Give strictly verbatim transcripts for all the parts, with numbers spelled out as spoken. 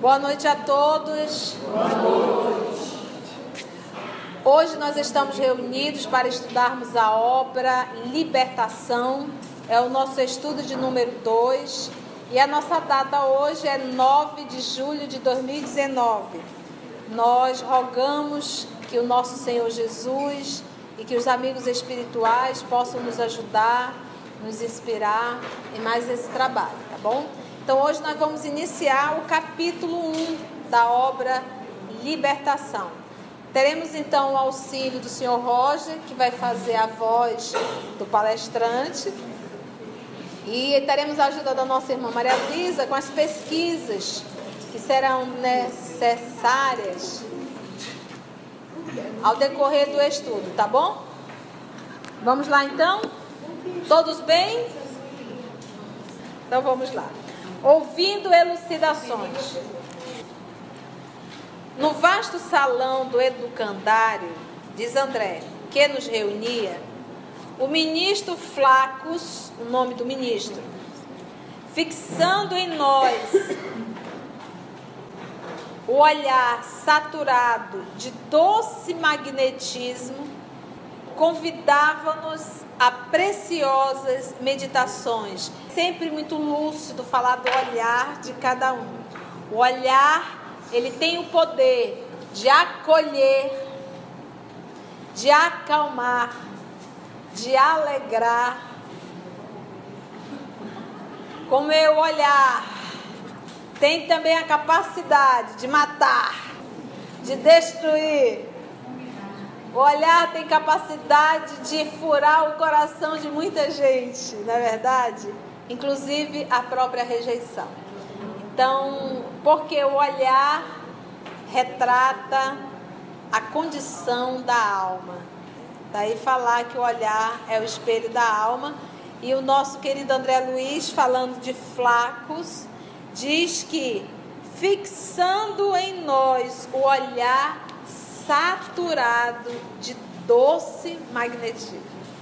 Boa noite a todos. Boa noite. Hoje nós estamos reunidos para estudarmos a obra Libertação. É o nosso estudo de número dois. E a nossa data hoje é nove de julho de dois mil e dezenove. Nós rogamos que o nosso Senhor Jesus e que os amigos espirituais possam nos ajudar, nos inspirar em mais esse trabalho, tá bom? Então hoje nós vamos iniciar o capítulo um da obra Libertação. Teremos então o auxílio do senhor Roger, que vai fazer a voz do palestrante. E teremos a ajuda da nossa irmã Maria Luísa com as pesquisas que serão necessárias ao decorrer do estudo, tá bom? Vamos lá então? Todos bem? Então vamos lá. Ouvindo elucidações. No vasto salão do educandário, diz André, que nos reunia, o ministro Flacos, o nome do ministro, fixando em nós o olhar saturado de doce magnetismo, convidava-nos a preciosas meditações, sempre muito lúcido falar do olhar de cada um. O olhar, ele tem o poder de acolher, de acalmar, de alegrar. Como é o olhar, tem também a capacidade de matar, de destruir. O olhar tem capacidade de furar o coração de muita gente, não é verdade? Inclusive a própria rejeição. Então, porque o olhar retrata a condição da alma. Daí falar que o olhar é o espelho da alma. E o nosso querido André Luiz, falando de Flacos, diz que fixando em nós o olhar saturado de doce magnetismo,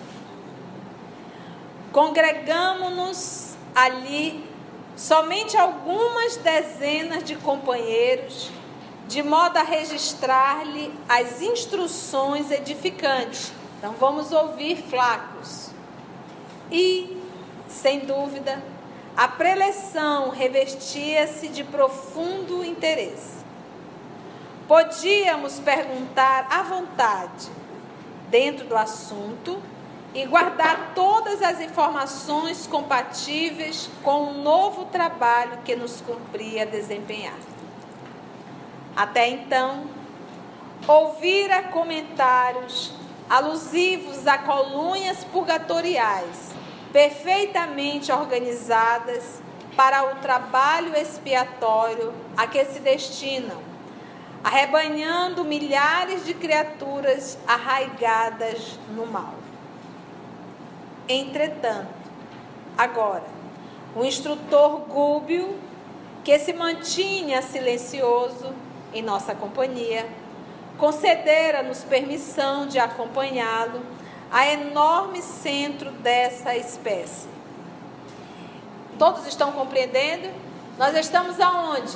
congregamo-nos ali somente algumas dezenas de companheiros, de modo a registrar-lhe as instruções edificantes. Então vamos ouvir Flacos. E, sem dúvida, a preleção revestia-se de profundo interesse. Podíamos perguntar à vontade dentro do assunto e guardar todas as informações compatíveis com o novo trabalho que nos cumpria desempenhar. Até então, ouvira comentários alusivos a colônias purgatoriais, perfeitamente organizadas para o trabalho expiatório a que se destinam, arrebanhando milhares de criaturas arraigadas no mal. Entretanto, agora, o instrutor Gúbio, que se mantinha silencioso em nossa companhia, concedera-nos permissão de acompanhá-lo a enorme centro dessa espécie. Todos estão compreendendo? Nós estamos aonde?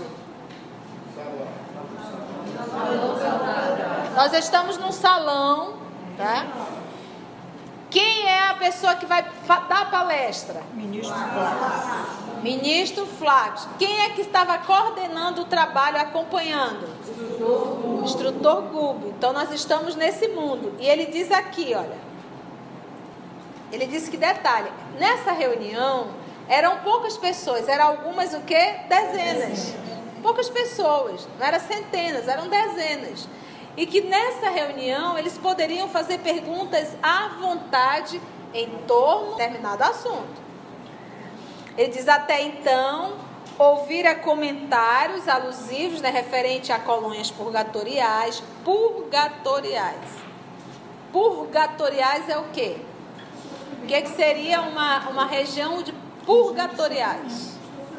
Nós estamos num salão, tá? Quem é a pessoa que vai dar a palestra? Ministro Flacos. Ministro Flacos. Quem é que estava coordenando o trabalho, acompanhando? Instrutor. Instrutor Gúbio. Então nós estamos nesse mundo. E ele diz aqui, olha. Ele disse que detalhe. Nessa reunião eram poucas pessoas. Eram algumas o quê? Dezenas. Poucas pessoas, não eram centenas, eram dezenas. E que nessa reunião eles poderiam fazer perguntas à vontade em torno de determinado assunto. Ele diz, até então, ouvira comentários alusivos, né, referente a colônias purgatoriais. Purgatoriais. Purgatoriais é o quê? O que, que seria uma, uma região de purgatoriais?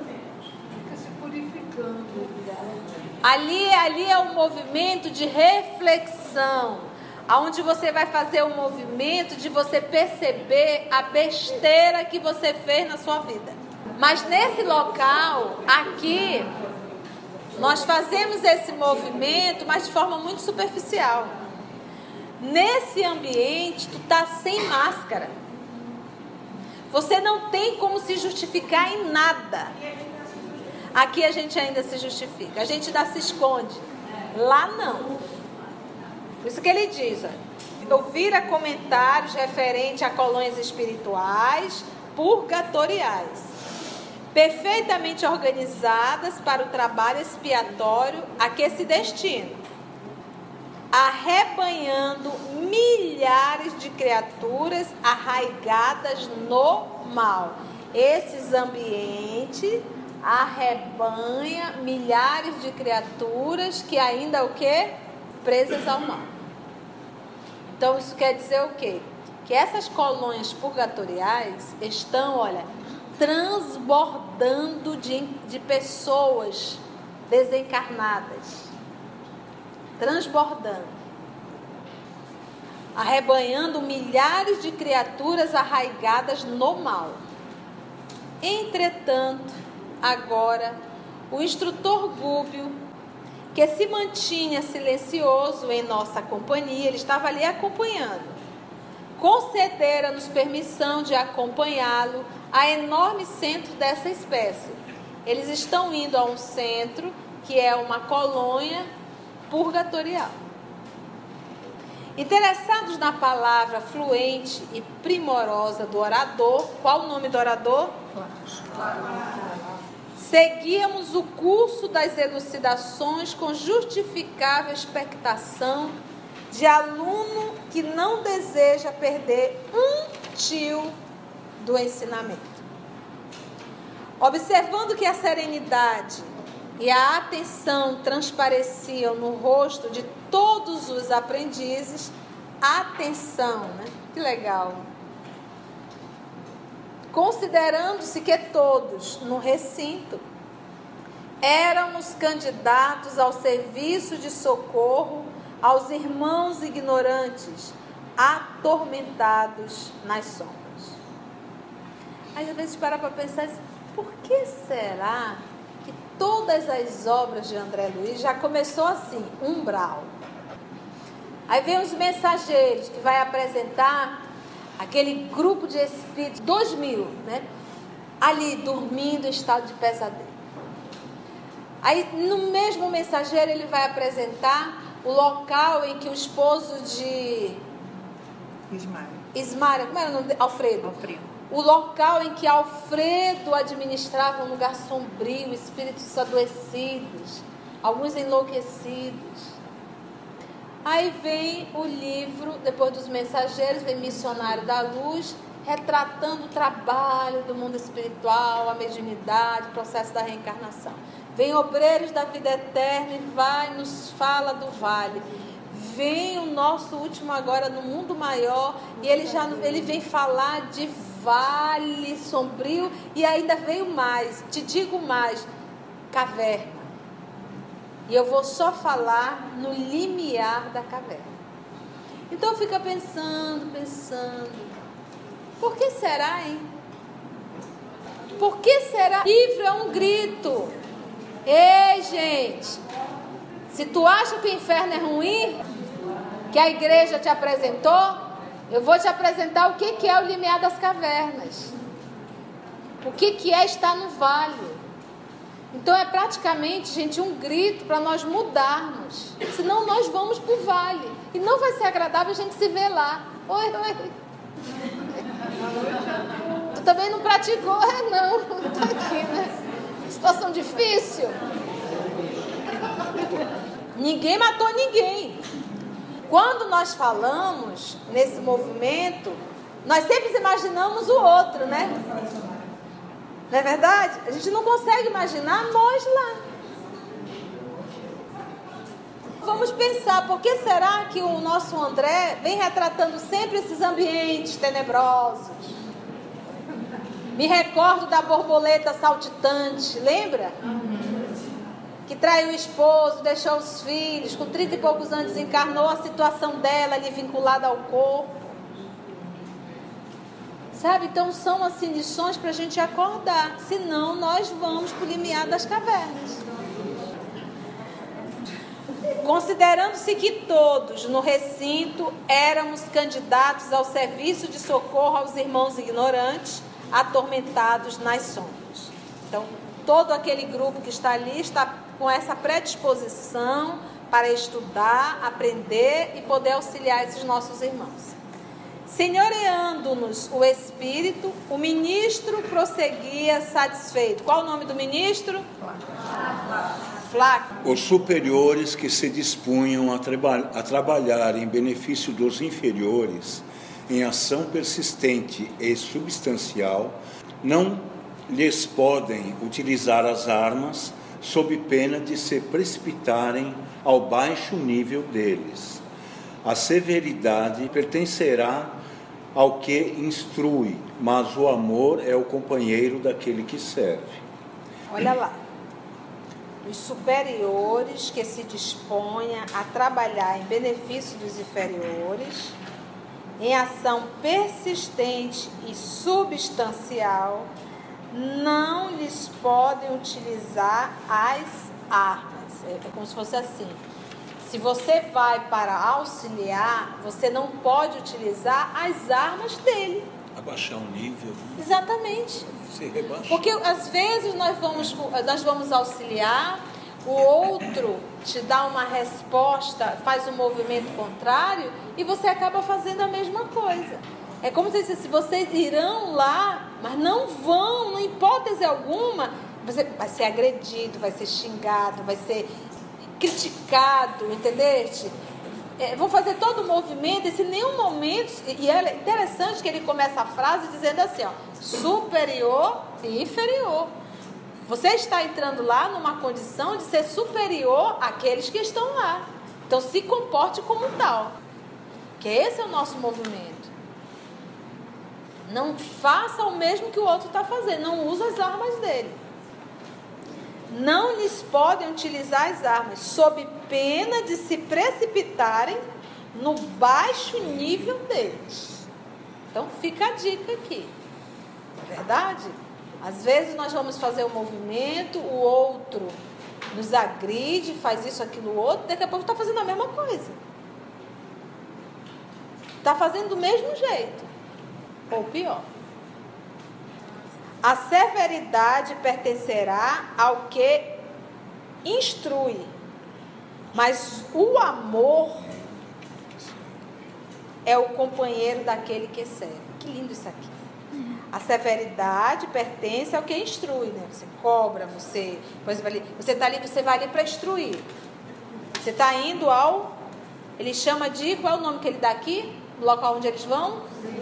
Ali, ali é um movimento de reflexão, onde você vai fazer um movimento de você perceber a besteira que você fez na sua vida. Mas nesse local, aqui, Nós fazemos esse movimento, mas de forma muito superficial. Nesse ambiente, tu tá sem máscara. Você não tem como se justificar em nada. Aqui a gente ainda se justifica, a gente ainda se esconde. Lá não. Por isso que ele diz, ó, ouvira comentários referentes a colônias espirituais, purgatoriais, perfeitamente organizadas para o trabalho expiatório a que se destinam, arrebanhando milhares de criaturas arraigadas no mal. Esses ambientes arrebanha milhares de criaturas que ainda o quê? Presas ao mal. Então isso quer dizer o quê? Que essas colônias purgatoriais estão, olha, transbordando de, de pessoas desencarnadas. Transbordando. Arrebanhando milhares de criaturas arraigadas no mal. Entretanto, agora, o instrutor Gúbio, que se mantinha silencioso em nossa companhia, ele estava ali acompanhando, concedera-nos permissão de acompanhá-lo a enorme centro dessa espécie. Eles estão indo a um centro que é uma colônia purgatorial. Interessados na palavra fluente e primorosa do orador, qual o nome do orador? Seguíamos o curso das elucidações com justificável expectação de aluno que não deseja perder um tio do ensinamento. Observando que a serenidade e a atenção transpareciam no rosto de todos os aprendizes, atenção, né? Que legal. Considerando-se que todos no recinto éramos candidatos ao serviço de socorro aos irmãos ignorantes, atormentados nas sombras. Aí às vezes para para pensar assim, por que será que todas as obras de André Luiz já começou assim, umbral? Aí vem os mensageiros que vai apresentar aquele grupo de espíritos, dois mil, né? Ali dormindo em estado de pesadelo. Aí no mesmo mensageiro ele vai apresentar o local em que o esposo de Ismária, Ismária, como era o nome dele? Alfredo. Alfredo. O local em que Alfredo administrava um lugar sombrio, espíritos adoecidos, alguns enlouquecidos. Aí vem o livro, depois dos mensageiros, vem Missionário da Luz, retratando o trabalho do mundo espiritual, a mediunidade, o processo da reencarnação. Vem Obreiros da Vida Eterna e vai, nos fala do vale. Vem o nosso último agora no mundo maior e ele, já, ele vem falar de vale sombrio e ainda veio mais, te digo mais, caverna. E eu vou só falar no limiar da caverna. Então fica pensando, pensando. Por que será, hein? Por que será? Livro é um grito. Ei, gente. Se tu acha que o inferno é ruim, que a igreja te apresentou, eu vou te apresentar o que, que é o limiar das cavernas. O que, que é estar no vale. Então é praticamente, gente, um grito para nós mudarmos. Senão nós vamos para o vale. E não vai ser agradável a gente se ver lá. Oi, oi. Tu também não praticou? É, não. Tô aqui, né? Situação difícil. Ninguém matou ninguém. Quando nós falamos nesse movimento, nós sempre imaginamos o outro, né? Não é verdade? A gente não consegue imaginar nós lá. Vamos pensar, por que será que o nosso André vem retratando sempre esses ambientes tenebrosos? Me recordo da borboleta saltitante, lembra? Que traiu o esposo, deixou os filhos, com trinta e poucos anos desencarnou, a situação dela ali vinculada ao corpo. Sabe, então são assim lições para a gente acordar, senão nós vamos para o limiar das cavernas. Considerando-se que todos no recinto éramos candidatos ao serviço de socorro aos irmãos ignorantes, atormentados nas sombras. Então, todo aquele grupo que está ali está com essa predisposição para estudar, aprender e poder auxiliar esses nossos irmãos. Senhoreando-nos o Espírito, o ministro prosseguia satisfeito. Qual o nome do ministro? Flaco. Os superiores que se dispunham a, traba- a trabalhar em benefício dos inferiores, em ação persistente e substancial, não lhes podem utilizar as armas sob pena de se precipitarem ao baixo nível deles. A severidade pertencerá ao que instrui, mas o amor é o companheiro daquele que serve. Olha lá. Os superiores que se disponham a trabalhar em benefício dos inferiores, em ação persistente e substancial, não lhes podem utilizar as armas. É como se fosse assim. Se você vai para auxiliar, você não pode utilizar as armas dele. Abaixar o nível. Exatamente. Se rebaixa. Porque às vezes nós vamos, nós vamos auxiliar, o outro te dá uma resposta, faz um movimento contrário e você acaba fazendo a mesma coisa. É como se se vocês irão lá, mas não vão, não hipótese alguma, você vai ser agredido, vai ser xingado, vai ser criticado, entendeste? É, vou fazer todo o movimento, e se em nenhum momento, e é interessante que ele começa a frase dizendo assim, ó, superior e inferior. Você está entrando lá numa condição de ser superior àqueles que estão lá. Então se comporte como tal. Que esse é o nosso movimento. Não faça o mesmo que o outro está fazendo, não use as armas dele. Não lhes podem utilizar as armas, sob pena de se precipitarem no baixo nível deles. Então fica a dica aqui. Não é verdade? Às vezes nós vamos fazer um movimento, o outro nos agride, faz isso, aquilo, outro, daqui a pouco está fazendo a mesma coisa. Está fazendo do mesmo jeito, ou pior. A severidade pertencerá ao que instrui, mas o amor é o companheiro daquele que serve. Que lindo isso aqui. A severidade pertence ao que instrui, né? Você cobra, você, por exemplo, ali, você está ali, você vai ali para instruir. Você está indo ao, ele chama de, qual é o nome que ele dá aqui? No local onde eles vão?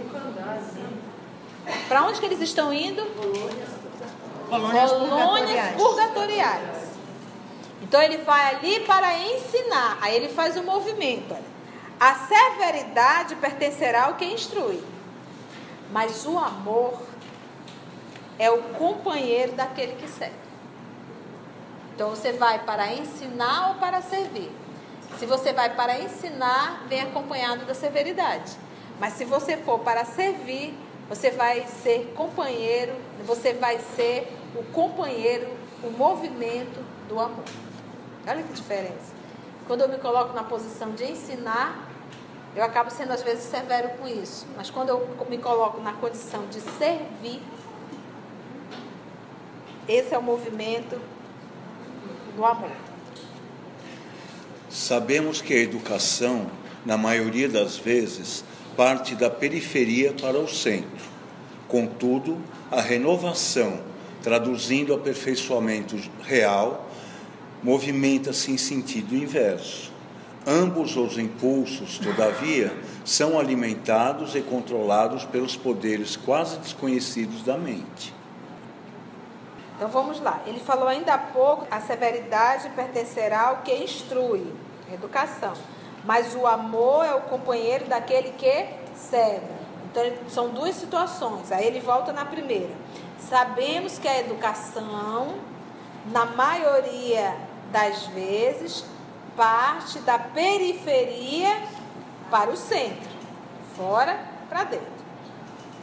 Para onde que eles estão indo? Colônias, Colônias purgatoriais. purgatoriais. Então ele vai ali para ensinar. Aí ele faz o movimento. Olha. A severidade pertencerá ao que instrui, mas o amor é o companheiro daquele que serve. Então você vai para ensinar ou para servir. Se você vai para ensinar, vem acompanhado da severidade. Mas se você for para servir, você vai ser companheiro, você vai ser o companheiro, o movimento do amor. Olha que diferença. Quando eu me coloco na posição de ensinar, eu acabo sendo às vezes severo com isso. Mas quando eu me coloco na condição de servir, esse é o movimento do amor. Sabemos que a educação, na maioria das vezes, parte da periferia para o centro. Contudo, a renovação, traduzindo o aperfeiçoamento real, movimenta-se em sentido inverso. Ambos os impulsos, todavia, são alimentados e controlados pelos poderes quase desconhecidos da mente. Então vamos lá. Ele falou ainda há pouco, a severidade pertencerá ao que instrui, educação. Mas o amor é o companheiro daquele que serve. Então são duas situações. Aí ele volta na primeira. Sabemos que a educação, na maioria das vezes, parte da periferia para o centro, fora para dentro.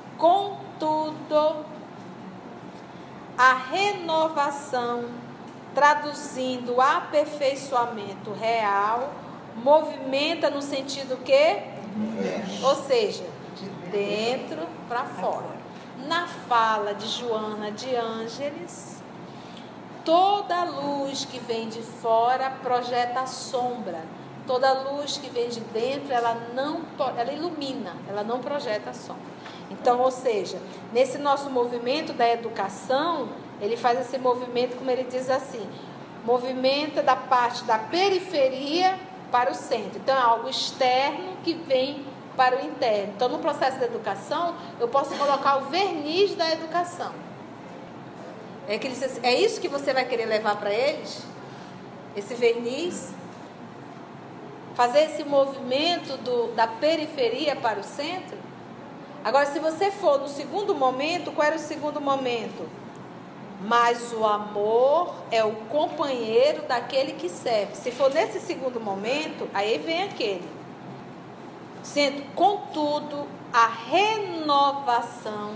Contudo, a renovação traduzindo aperfeiçoamento real, movimenta no sentido que? Ou seja, de dentro para fora. Na fala de Joana de Ângeles, toda luz que vem de fora projeta sombra. Toda luz que vem de dentro, ela não, ela ilumina, ela não projeta sombra. Então, ou seja, nesse nosso movimento da educação, ele faz esse movimento, como ele diz assim, movimenta da parte da periferia para o centro. Então, é algo externo que vem para o interno. Então, no processo da educação, eu posso colocar o verniz da educação. É, que ele diz assim, é isso que você vai querer levar para eles? Esse verniz? Fazer esse movimento do, da periferia para o centro? Agora, se você for no segundo momento, qual era o segundo momento? Mas o amor é o companheiro daquele que serve. Se for nesse segundo momento, aí vem aquele. Sendo, contudo, a renovação,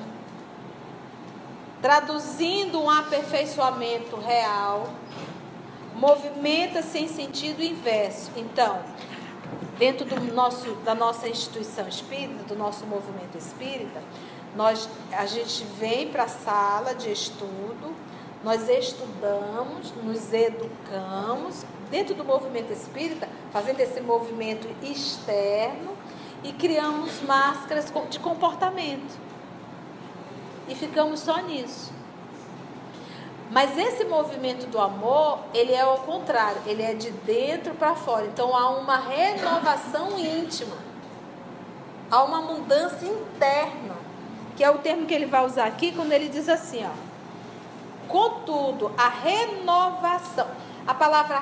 traduzindo um aperfeiçoamento real, movimenta-se em sentido inverso. Então, dentro do nosso, da nossa instituição espírita, do nosso movimento espírita, nós, a gente vem para a sala de estudo, nós estudamos, nos educamos, dentro do movimento espírita, fazendo esse movimento externo, e criamos máscaras de comportamento. E ficamos só nisso. Mas esse movimento do amor, ele é ao contrário, ele é de dentro para fora. Então há uma renovação íntima, há uma mudança interna, que é o termo que ele vai usar aqui quando ele diz assim, ó, contudo, a renovação, a palavra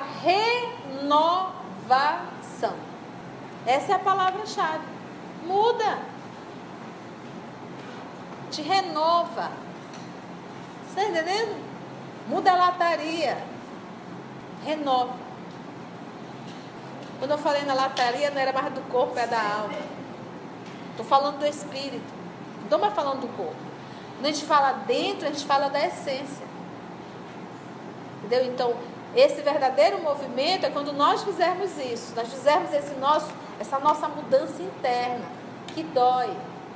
renovação, essa é a palavra-chave. Muda, te renova. Você está entendendo? Muda a lataria, renova. Quando eu falei na lataria, não era mais do corpo, é da alma. Estou falando do espírito, não estou mais falando do corpo. Quando a gente fala dentro, a gente fala da essência. Entendeu? Então, esse verdadeiro movimento é quando nós fizermos isso, nós fizermos esse nosso, essa nossa mudança interna, que dói.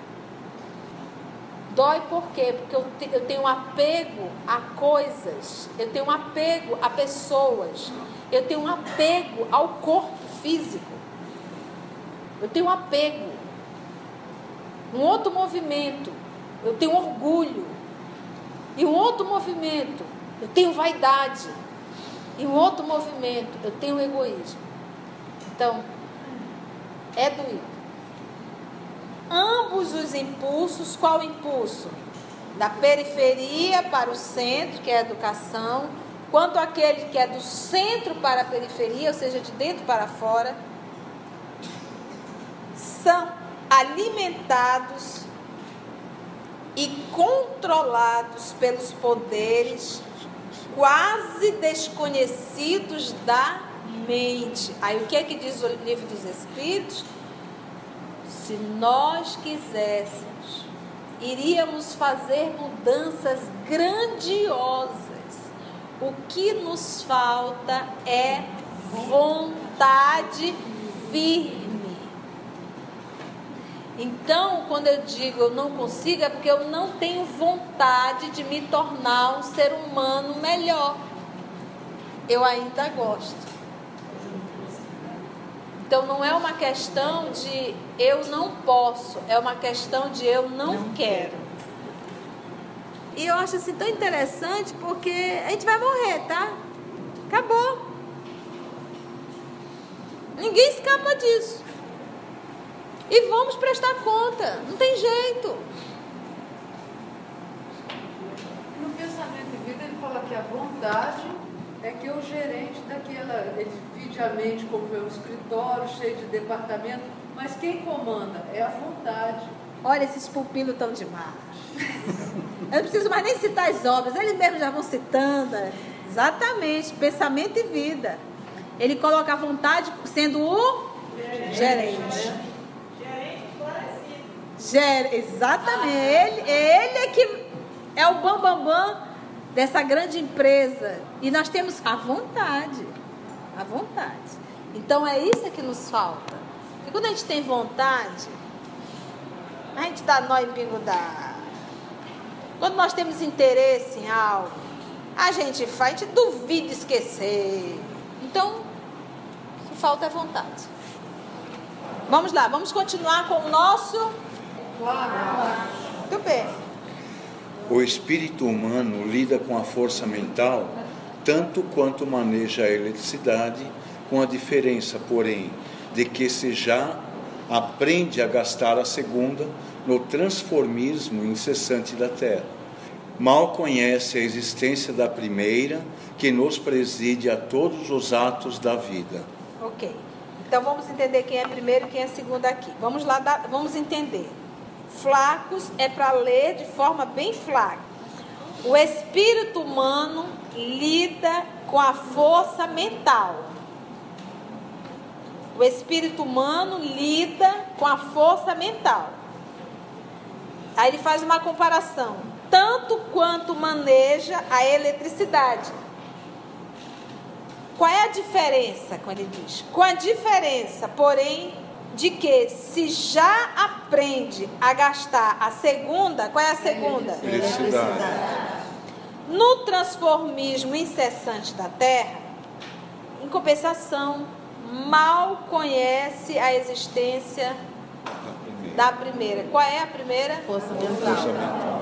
Dói por quê? Porque eu, te, eu tenho um apego a coisas, eu tenho um apego a pessoas, eu tenho um apego ao corpo físico, eu tenho um apego. Um outro movimento, eu tenho orgulho. E um outro movimento, eu tenho vaidade. E um outro movimento, eu tenho egoísmo. Então, é doído. Ambos os impulsos, qual impulso? Da periferia para o centro, que é a educação, quanto aquele que é do centro para a periferia, ou seja, de dentro para fora, são alimentados e controlados pelos poderes quase desconhecidos da mente. Aí o que é que diz o Livro dos Espíritos? Se nós quiséssemos, iríamos fazer mudanças grandiosas. O que nos falta é vontade firme. Então, quando eu digo eu não consigo, é porque eu não tenho vontade de me tornar um ser humano melhor. Eu ainda gosto. Então, não é uma questão de eu não posso, é uma questão de eu não, não quero. E eu acho assim tão interessante, porque a gente vai morrer, tá? Acabou. Ninguém escapa disso. E vamos prestar conta, não tem jeito. No pensamento de vida ele fala que a vontade é que o gerente daquela, ele divide a mente como é um escritório cheio de departamento, mas quem comanda é a vontade. Olha, esses pupilos estão demais. Eu não preciso mais nem citar as obras, eles mesmos já vão citando. Exatamente, pensamento e vida. Ele coloca a vontade sendo o gerente. Gerente, exatamente. Ele, ele é que é o bambambam bam, bam dessa grande empresa. E nós temos a vontade, a vontade. Então é isso que nos falta. E quando a gente tem vontade, a gente dá nó em pingo da... Quando nós temos interesse em algo, a gente faz, a gente duvida esquecer. Então, o que falta é vontade. Vamos lá, vamos continuar com o nosso... Muito bem. O espírito humano lida com a força mental tanto quanto maneja a eletricidade, com a diferença, porém, de que se já aprende a gastar a segunda no transformismo incessante da Terra. Mal conhece a existência da primeira, que nos preside a todos os atos da vida. Ok. Então vamos entender quem é primeiro e quem é segundo aqui. Vamos lá, vamos entender. Flacos é para ler de forma bem flaca. O espírito humano lida com a força mental. O espírito humano lida com a força mental. Aí ele faz uma comparação. Tanto quanto maneja a eletricidade. Qual é a diferença, quando ele diz? Com a diferença, porém, de que se já aprende a gastar a segunda, qual é a segunda? Eletricidade. No transformismo incessante da Terra, em compensação, mal conhece a existência da primeira. Qual é a primeira? Força mental. Força mental.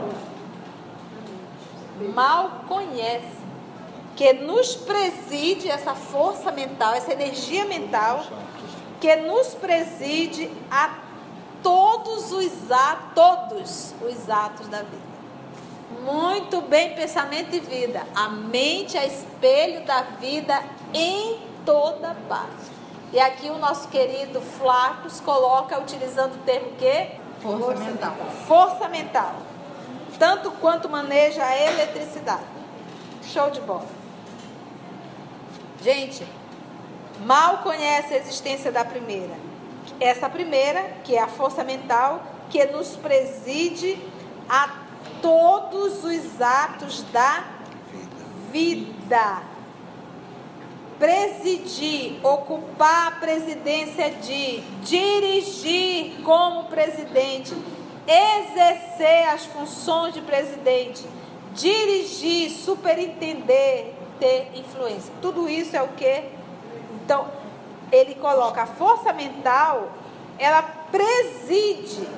Mal conhece. Que nos preside essa força mental, essa energia mental, que nos preside a todos os atos, todos os atos da vida. Muito bem, pensamento e vida. A mente é espelho da vida em toda parte. E aqui o nosso querido Flacos coloca, utilizando o termo quê? Força, Força mental. Força mental. Tanto quanto maneja a eletricidade. Show de bola. Gente, mal conhece a existência da primeira. Essa primeira, que é a força mental, que nos preside a todos os atos da vida. Presidir, ocupar a presidência de, dirigir como presidente, exercer as funções de presidente, dirigir, superintender, ter influência. Tudo isso é o quê? Então, ele coloca a força mental, ela preside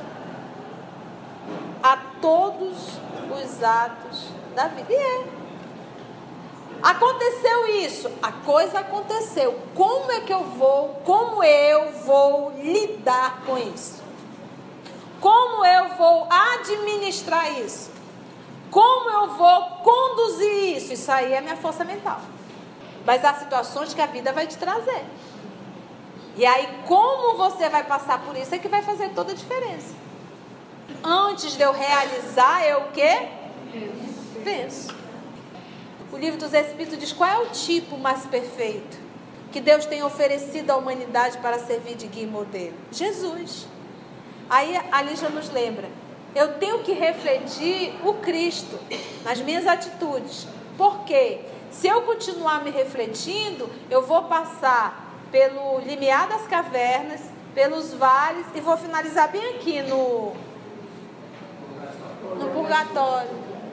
a todos os atos da vida. E é. Aconteceu isso, a coisa aconteceu. Como é que eu vou, como eu vou lidar com isso? Como eu vou administrar isso? Como eu vou conduzir isso? Isso aí é minha força mental. Mas há situações que a vida vai te trazer. E aí, como você vai passar por isso é que vai fazer toda a diferença. Antes de eu realizar, eu o quê? Penso. O livro dos Espíritos diz qual é o tipo mais perfeito que Deus tem oferecido à humanidade para servir de guia e modelo? Jesus. Aí a Lígia nos lembra, eu tenho que refletir o Cristo nas minhas atitudes. Por quê? Se eu continuar me refletindo, eu vou passar pelo limiar das cavernas, pelos vales e vou finalizar bem aqui no, no purgatório.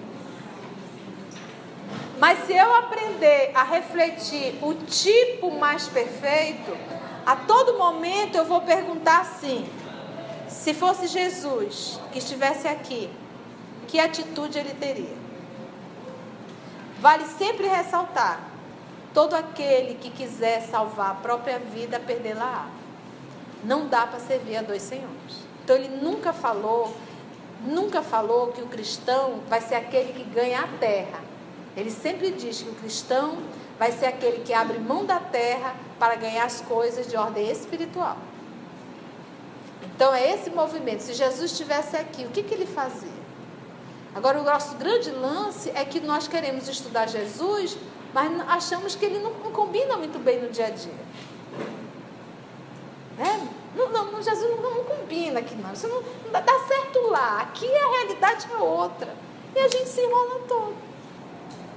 Mas se eu aprender a refletir o tipo mais perfeito, a todo momento eu vou perguntar assim, se fosse Jesus que estivesse aqui, que atitude ele teria? Vale sempre ressaltar, todo aquele que quiser salvar a própria vida, perdê-la-á. Não dá para servir a dois senhores. Então ele nunca falou, nunca falou que o cristão vai ser aquele que ganha a terra. Ele sempre diz que o cristão vai ser aquele que abre mão da terra para ganhar as coisas de ordem espiritual. Então é esse movimento. Se Jesus estivesse aqui, o que, que ele fazia? Agora o nosso grande lance é que nós queremos estudar Jesus, mas achamos que ele não, não combina muito bem no dia a dia. É? Não, não, Jesus não, não combina aqui não. Isso não, não dá, dá certo lá. Aqui a realidade é outra. E a gente se enrola todo.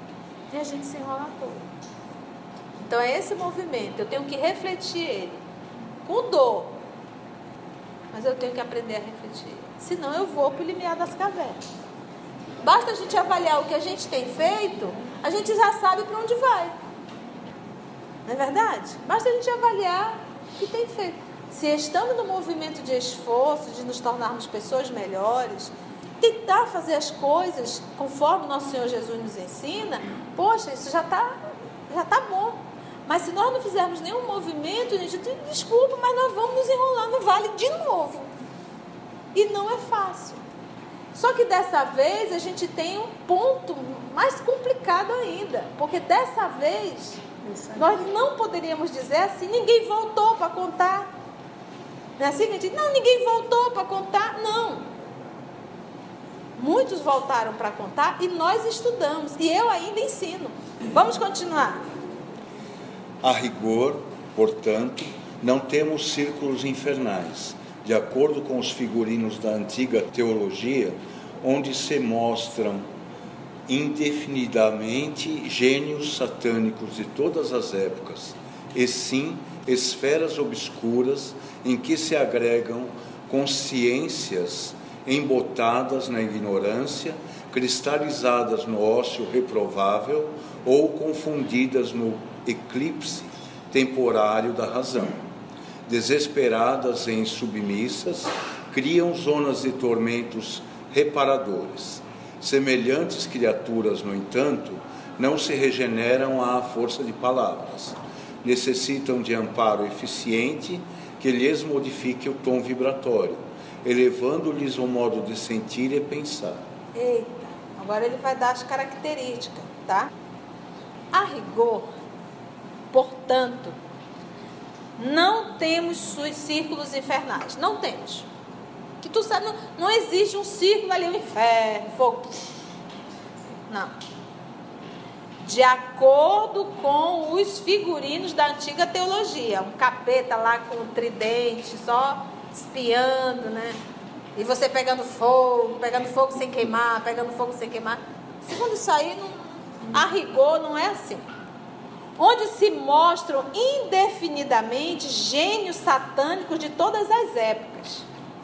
E a gente se enrola todo. Então é esse movimento, eu tenho que refletir ele. Com dor. Mas eu tenho que aprender a refletir. Senão eu vou para o limiar das cavernas. Basta a gente avaliar o que a gente tem feito, a gente já sabe para onde vai. Não é verdade? Basta a gente avaliar o que tem feito. Se estamos no movimento de esforço, de nos tornarmos pessoas melhores, tentar fazer as coisas conforme o nosso Senhor Jesus nos ensina, poxa, isso já está já tá bom. Mas se nós não fizermos nenhum movimento, gente, desculpa, mas nós vamos nos enrolar no vale de novo. E não é fácil. Só que dessa vez a gente tem um ponto mais complicado ainda. Porque dessa vez nós não poderíamos dizer assim, ninguém voltou para contar. Não é assim, gente? Não, ninguém voltou para contar. Não. Muitos voltaram para contar e nós estudamos. E eu ainda ensino. Vamos continuar. A rigor, portanto, não temos círculos infernais, de acordo com os figurinos da antiga teologia, onde se mostram indefinidamente gênios satânicos de todas as épocas, e sim esferas obscuras em que se agregam consciências embotadas na ignorância, cristalizadas no ócio reprovável ou confundidas no eclipse temporário da razão. Desesperadas e insubmissas, criam zonas de tormentos reparadores. Semelhantes criaturas, no entanto, não se regeneram à força de palavras. Necessitam de amparo eficiente que lhes modifique o tom vibratório, elevando-lhes o modo de sentir e pensar. Eita, agora ele vai dar as características, tá? A rigor, portanto, não temos círculos infernais. Não temos. Que tu sabe, não, não existe um círculo ali, um inferno, fogo. Não. De acordo com os figurinos da antiga teologia. Um capeta lá com um tridente, só espiando, né? E você pegando fogo, pegando fogo sem queimar, pegando fogo sem queimar. Segundo isso aí, não, a rigor não é assim. Onde se mostram indefinidamente gênios satânicos de todas as épocas.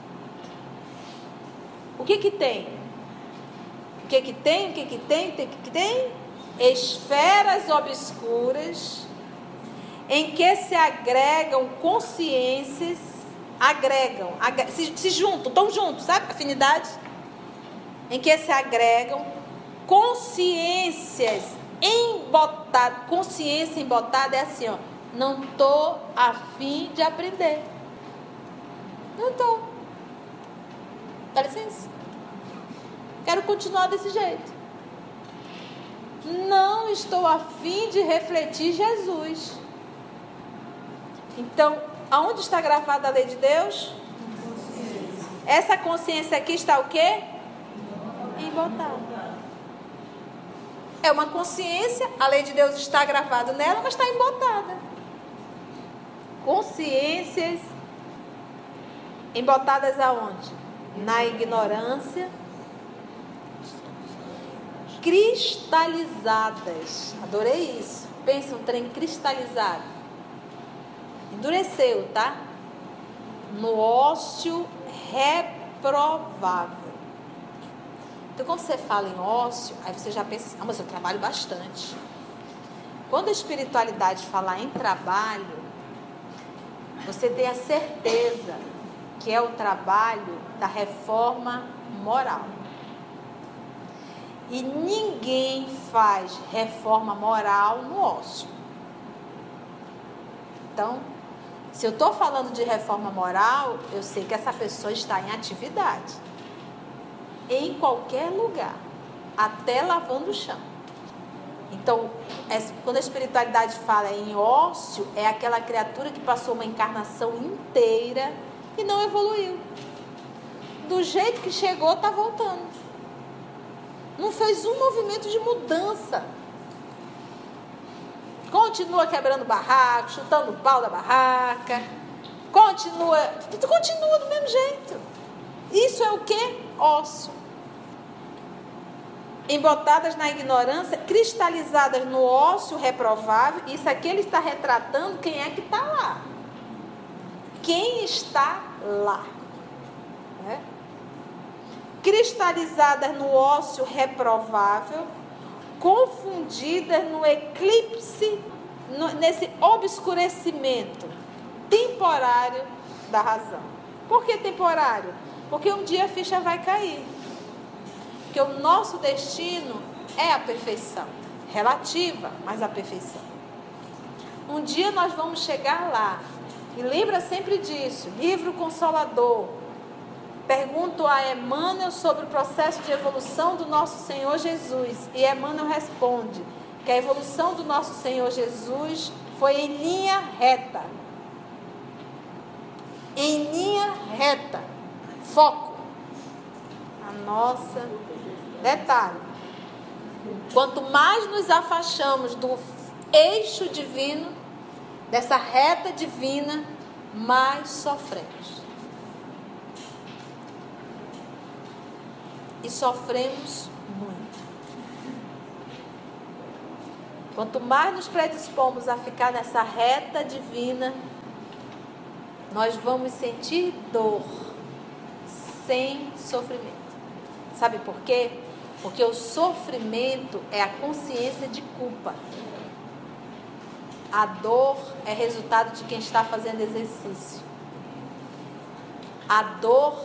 O que que tem? O que que tem? O que que tem? O que que tem? Esferas obscuras em que se agregam consciências, agregam, agregam se, se juntam, estão juntos, sabe? Afinidade. Em que se agregam consciências embotada, consciência embotada é assim, ó, não estou a fim de aprender. Não estou. Dá licença. Quero continuar desse jeito. Não estou a fim de refletir Jesus. Então, aonde está gravada a lei de Deus? Consciência. Essa consciência aqui está o quê? Embotada. É uma consciência, a lei de Deus está gravada nela, mas está embotada. Consciências embotadas aonde? Na ignorância. Cristalizadas. Adorei isso. Pensa um trem cristalizado. Endureceu, tá? No ócio reprovável. Então, quando você fala em ócio, aí você já pensa assim, ah, mas eu trabalho bastante. Quando a espiritualidade falar em trabalho, você tem a certeza que é o trabalho da reforma moral. E ninguém faz reforma moral no ócio. Então, se eu estou falando de reforma moral, eu sei que essa pessoa está em atividade. Em qualquer lugar, até lavando o chão. Então, quando a espiritualidade fala em ócio, é aquela criatura que passou uma encarnação inteira e não evoluiu. Do jeito que chegou, está voltando. Não fez um movimento de mudança. Continua quebrando barraco, chutando o pau da barraca. Continua, continua do mesmo jeito. Isso é o quê? Ócio. embotadas na ignorância, cristalizadas no ócio reprovável. Isso aqui ele está retratando quem é que está lá. Quem está lá? É? Cristalizadas no ócio reprovável, confundidas no eclipse, no, nesse obscurecimento temporário da razão. Por que temporário? Porque um dia a ficha vai cair. Porque o nosso destino é a perfeição. Relativa, mas a perfeição. Um dia nós vamos chegar lá. E lembra sempre disso. Livro Consolador. Pergunto a Emmanuel sobre o processo de evolução do nosso Senhor Jesus. E Emmanuel responde que a evolução do nosso Senhor Jesus foi em linha reta. Em linha reta. Foco. A nossa... Detalhe. Quanto mais nos afastamos do eixo divino, dessa reta divina, mais sofremos. E sofremos muito. Quanto mais nos predispomos a ficar nessa reta divina, nós vamos sentir dor, sem sofrimento. Sabe por quê? Porque o sofrimento é a consciência de culpa. A dor é resultado de quem está fazendo exercício. A dor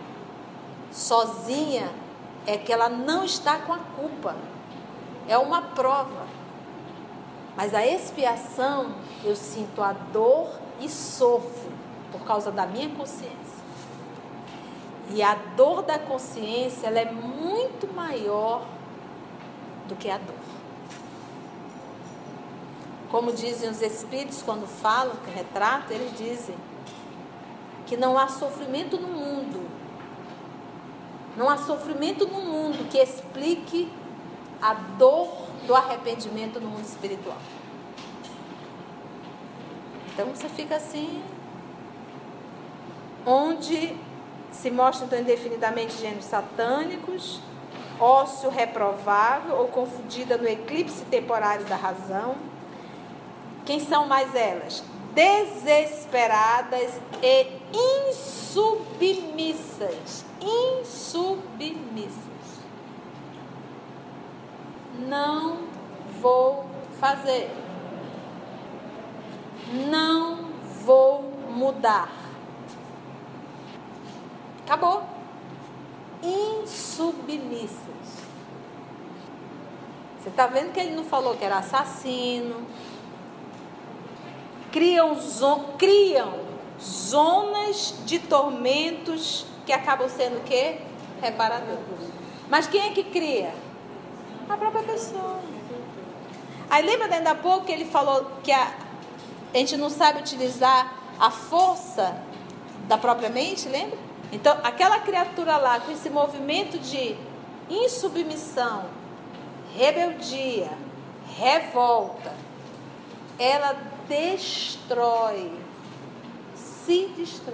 sozinha é que ela não está com a culpa. É uma prova. Mas a expiação, eu sinto a dor e sofro por causa da minha consciência. E a dor da consciência, ela é muito maior do que a dor. Como dizem os espíritos quando falam, que retratam, eles dizem que não há sofrimento no mundo. Não há sofrimento no mundo que explique a dor do arrependimento no mundo espiritual. Então você fica assim, onde se mostram então indefinidamente gênios satânicos, ócio reprovável ou confundida no eclipse temporário da razão. Quem são mais elas? Desesperadas e insubmissas. Insubmissas. Não vou fazer. Não vou mudar. Acabou. Insubmissas. Você está vendo que ele não falou que era assassino. Criam, zo- criam zonas de tormentos que acabam sendo o quê? Reparadores. Mas quem é que cria? A própria pessoa. Aí lembra dentro da pouco que ele falou que a, a gente não sabe utilizar a força da própria mente, lembra? Então, aquela criatura lá, com esse movimento de insubmissão, rebeldia, revolta, ela destrói, se destrói.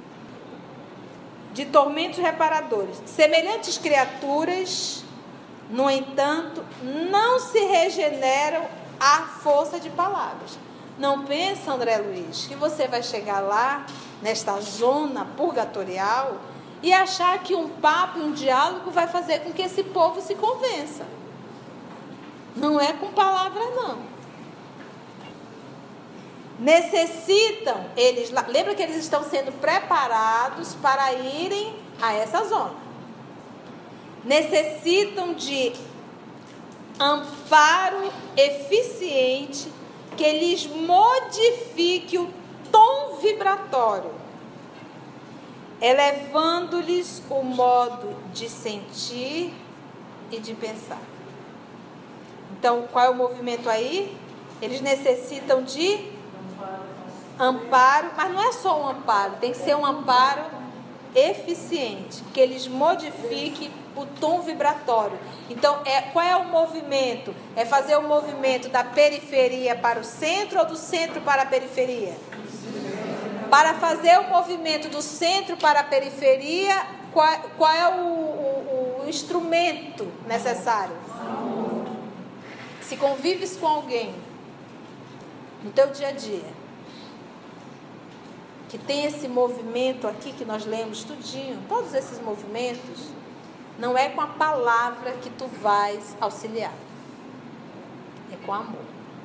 De tormentos reparadores. Semelhantes criaturas, no entanto, não se regeneram à força de palavras. Não pensa, André Luiz, que você vai chegar lá, nesta zona purgatorial, e achar que um papo e um diálogo vai fazer com que esse povo se convença. Não é com palavra, não. Necessitam, eles, lembra que eles estão sendo preparados para irem a essa zona. Necessitam de amparo eficiente que lhes modifique o tom vibratório, elevando-lhes o modo de sentir e de pensar. Então, qual é o movimento aí? Eles necessitam de amparo, mas não é só um amparo, tem que ser um amparo eficiente, que eles modifiquem o tom vibratório. Então, é, qual é o movimento? É fazer o movimento da periferia para o centro ou do centro para a periferia? Para fazer o movimento do centro para a periferia, qual, qual é o, o, o instrumento necessário. Se convives com alguém no teu dia a dia, que tem esse movimento aqui que nós lemos tudinho, todos esses movimentos, não é com a palavra que tu vais auxiliar, é com amor.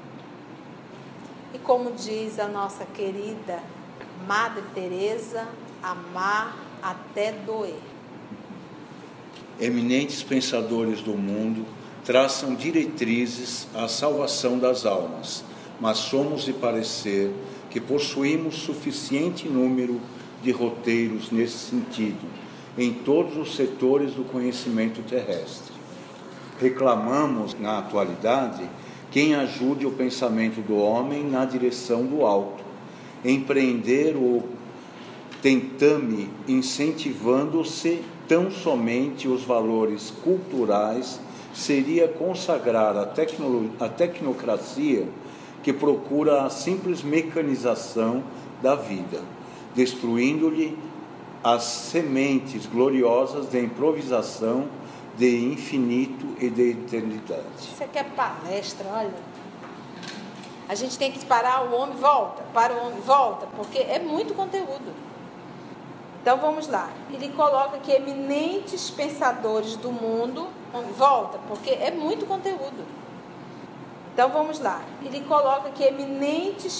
E como diz a nossa querida Madre Teresa, amar até doer. Eminentes pensadores do mundo traçam diretrizes à salvação das almas, mas somos de parecer que possuímos suficiente número de roteiros nesse sentido, em todos os setores do conhecimento terrestre. Reclamamos, na atualidade, quem ajude o pensamento do homem na direção do alto, empreender o tentame incentivando-se tão somente os valores culturais, seria consagrar a, tecno, a tecnocracia que procura a simples mecanização da vida, destruindo-lhe as sementes gloriosas de improvisação, de infinito e de eternidade. Isso aqui é palestra, olha. A gente tem que parar, o homem volta, para o homem volta, porque é muito conteúdo. Então vamos lá. Ele coloca que eminentes pensadores do mundo, volta, porque é muito conteúdo. Então vamos lá. Ele coloca que eminentes